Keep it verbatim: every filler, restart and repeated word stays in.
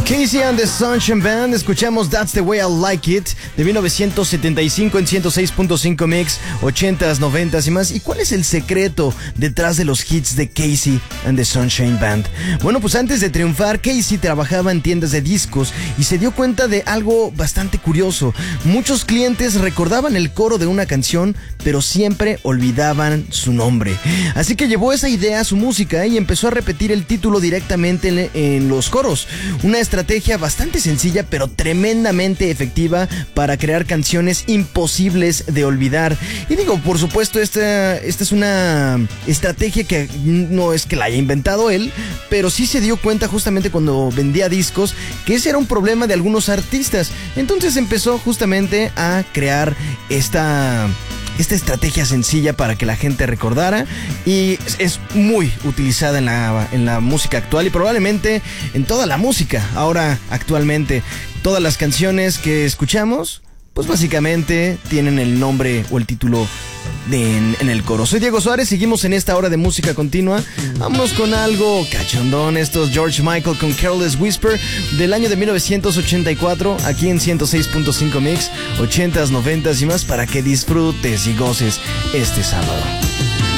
Casey and the Sunshine Band, escuchamos That's the Way I Like It de mil novecientos setenta y cinco en ciento seis punto cinco Mix, ochentas, noventas y más. ¿Y cuál es el secreto detrás de los hits de Casey and the Sunshine Band? Bueno, pues antes de triunfar, Casey trabajaba en tiendas de discos y se dio cuenta de algo bastante curioso. Muchos clientes recordaban el coro de una canción, pero siempre olvidaban su nombre. Así que llevó esa idea a su música y empezó a repetir el título directamente en, en los coros. Una estrategia bastante sencilla pero tremendamente efectiva para crear canciones imposibles de olvidar. Y digo, por supuesto, esta, esta es una estrategia que no es que la haya inventado él, pero sí se dio cuenta justamente cuando vendía discos que ese era un problema de algunos artistas. Entonces empezó justamente a crear esta... esta estrategia sencilla para que la gente recordara, y es muy utilizada en la, en la música actual y probablemente en toda la música. Ahora, actualmente, todas las canciones que escuchamos, pues básicamente tienen el nombre o el título de, en, en el coro. Soy Diego Suárez, seguimos en esta hora de música continua. Vámonos con algo cachondón. Esto es George Michael con Careless Whisper del año de mil novecientos ochenta y cuatro, aquí en ciento seis punto cinco Mix, ochentas, noventas y más, para que disfrutes y goces este sábado.